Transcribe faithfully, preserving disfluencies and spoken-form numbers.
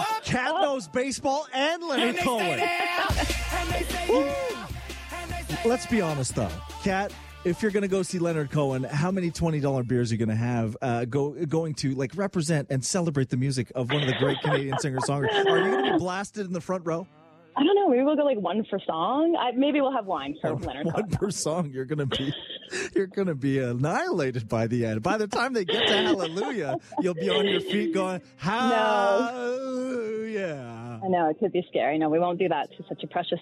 Kat knows baseball and Leonard Cohen. Let's be honest, though. Kat, if you're going to go see Leonard Cohen, how many twenty dollars beers are you going to have uh, go going to like represent and celebrate the music of one of the great Canadian singer-songwriters? Are you going to be blasted in the front row? I don't know. Maybe we'll go like one for song. I, maybe we'll have wine for one, Leonard one Cohen. One per song. You're going to be you're going to be annihilated by the end. By the time they get to Hallelujah, you'll be on your feet going, Hallelujah. I know. It could be scary. No, we won't do that to such a precious